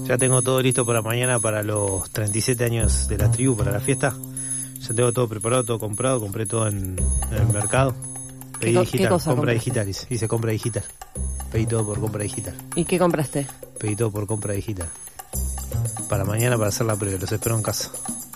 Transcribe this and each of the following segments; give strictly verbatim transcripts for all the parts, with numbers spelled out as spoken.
Ya tengo todo listo para mañana, para los treinta y siete años de la tribu, para la fiesta. Ya tengo todo preparado, todo comprado, compré todo en, en el mercado. Pedí ¿Qué, digital, qué cosa compra compraste? digital, hice, hice compra digital. Pedí todo por compra digital. ¿Y qué compraste? Pedí todo por compra digital. Para mañana, para hacer la previa, los espero en casa.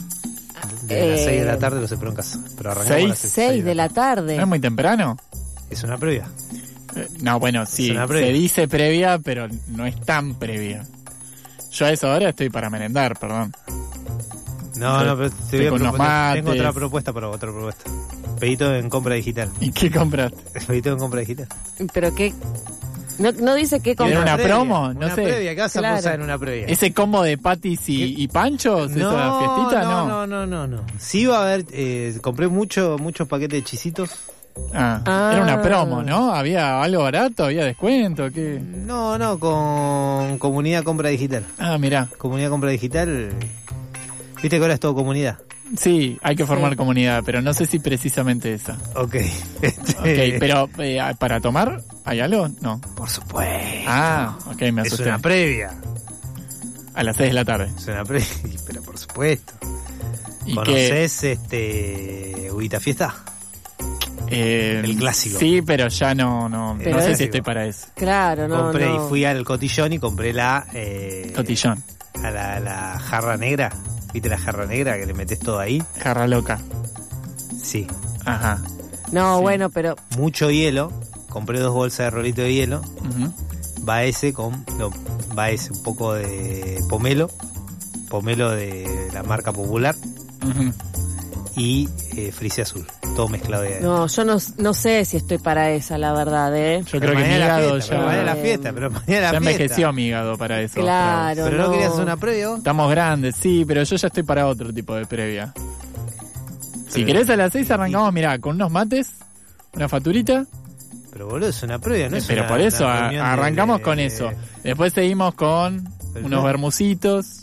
De Eh, las seis de la tarde los espero en casa. Pero arrancamos a las ¿seis? seis de la tarde. ¿No es muy temprano? Es una previa. Eh, No, bueno, sí, Es una previa. se dice previa, pero no es tan previa. Yo a esa hora estoy para merendar, perdón. No, Sí. no, pero te voy a Con unos proponer- mates. tengo otra propuesta para otra propuesta. Pedí todo en compra digital. ¿Y qué compraste? Pedí todo en compra digital. ¿Pero qué? No, no dice qué ¿Era comprar. una previa, promo? No una sé. previa, ¿qué vas a Claro. posar en una previa? ¿Ese combo de patis y, y panchos? no, ¿Esa fiestita? no, No. no, no, no, no. Sí va a haber, eh, compré mucho, muchos paquetes de chisitos. Ah, Ah. Era una promo, ¿no? ¿Había algo barato? ¿Había descuento? ¿Qué? No, no, con comunidad compra digital. Ah, mirá. Comunidad compra digital. Viste que ahora es todo comunidad. Sí, hay que formar Sí. comunidad, pero no sé si precisamente esa. Ok. Este, Ok, pero eh, ¿para tomar hay algo? No. por supuesto. Ah, ok, me es asusté. una previa. A las seis de la tarde. Es una previa, pero por supuesto. ¿Y qué? ¿Conocés este Ubita Fiesta? Eh, El clásico. Sí, pero ya no, no, Pero no sé es- si estoy para eso. Claro, no, compré no. y fui al cotillón y compré la eh, Cotillón, a la, la jarra negra. ¿Viste la jarra negra que le metes todo ahí? jarra loca. Sí. Ajá. No, Sí. bueno, pero Mucho hielo. Compré dos bolsas de rolito de hielo. Ujú. Va ese con. No, va ese un poco de pomelo. Pomelo de la marca popular. Ujú. Y eh, frise azul. Todo mezclado de no, yo no, no sé si estoy para esa, la verdad, ¿eh? Yo creo que mi mañana la hígado fiesta, pero ya, mañana la Eh, fiesta, pero mañana la ya fiesta. envejeció mi hígado para eso. Claro. Pero no, no. querías una previa vos? Estamos grandes, sí, pero yo ya estoy para otro tipo de previa. Si Pero- querés a las seis arrancamos, mirá, con unos mates, una facturita, Pero boludo, es una previa, ¿no? Es pero una- por eso una a- reunión de- arrancamos de- con eso. Después seguimos con Pero unos no. vermucitos,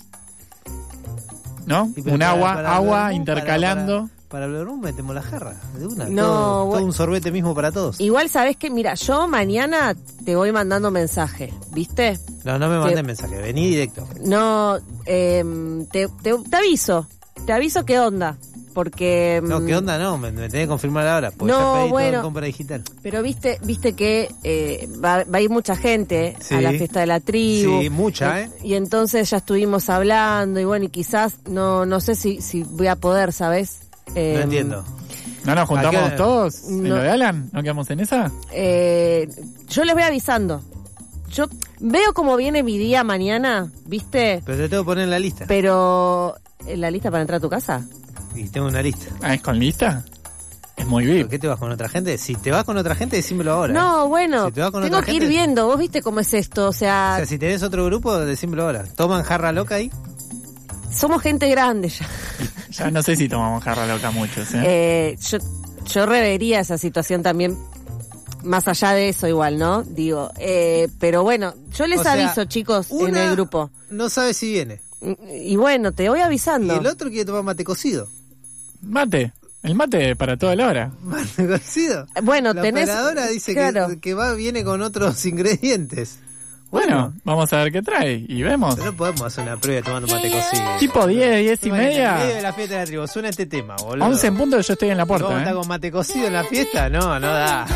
¿no? Sí, pero Un para- agua, para agua Vermú, intercalando. Para, para, para el Vermú metemos la jarra, de una. No, todo, bueno. todo un sorbete mismo para todos. Igual sabés que, mira, yo mañana te voy mandando mensaje, ¿viste? No, no me mandes que- mensaje, vení directo. No, eh, te, te, te aviso, te aviso qué onda, porque... No, mm, ¿qué onda? No, me, me tenés que confirmar ahora, porque No, ya pedí todo bueno. en compra digital. Pero viste, viste que eh, va, va a ir mucha gente Sí. a la fiesta de la tribu. Sí, mucha, ¿eh? Y entonces ya estuvimos hablando y bueno, y quizás no no sé si, si voy a poder, ¿sabes? Eh, No entiendo. ¿No nos juntamos ¿A qué? todos en No. lo de Alan? ¿No quedamos en esa? Eh, yo les voy avisando. Yo veo cómo viene mi día mañana, ¿viste? Pero te tengo que poner en la lista. Pero... ¿en la lista para entrar a tu casa? Y tengo una lista. Ah, ¿es con lista? Es muy ¿Por VIP. qué te vas con otra gente? Si te vas con otra gente, decímelo ahora. ¿eh? No, bueno, Si te vas con tengo otra que ir gente- viendo. ¿Vos viste cómo es esto? O sea, O sea, si tenés otro grupo, decímelo ahora. ¿Toman jarra loca ahí? somos gente grande ya. Ya no sé si tomamos jarra loca muchos, ¿eh? Eh, yo, yo revería esa situación también, más allá de eso igual, ¿no? Digo, eh, pero bueno, yo les O sea, aviso, chicos, en Una el grupo. no sabe si viene. Y bueno, te voy Y avisando. el otro quiere tomar mate cocido. Mate. El mate para toda la hora. ¿Mate cocido? Bueno, La tenés... operadora dice claro. que, que va viene con otros ingredientes. Bueno, vamos a ver qué trae y vemos. Pero no podemos hacer una prueba tomando mate cocido. Tipo diez, diez y En medio de media. la fiesta de la tribu, suena este tema, boludo. once en punto yo estoy en la ¿Cómo puerta, está ¿eh? con mate cocido en la fiesta? No, no da.